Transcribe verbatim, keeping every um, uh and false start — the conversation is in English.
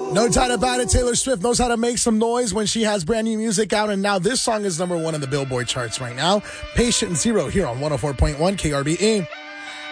No doubt about it. Taylor Swift knows how to make some noise when she has brand new music out. And now this song is number one in the Billboard charts right now. Patient Zero here on one oh four point one K R B E.